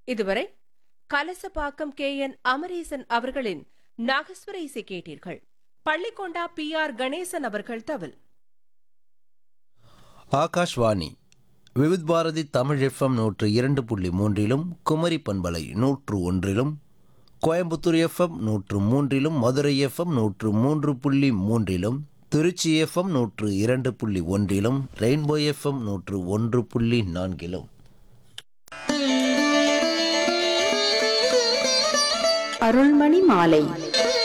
இதுவரை கலசபாக்கம் KN அமரேசன் அவர்களின் நாகஸ்வர இசை கேட்டீர்கள். பள்ளிக்கொண்டா PR கணேசன் அவர்கள் தவில். ஆகாஷ்வாணி விவித் பாரதி தமிழ் FM 102.3 குமரி பண்பலை 101, Coimbatore FM 103, Madurai FM 103.3, Trichy FM 102.1, rainbow FM 101.4. Arulmani மாலை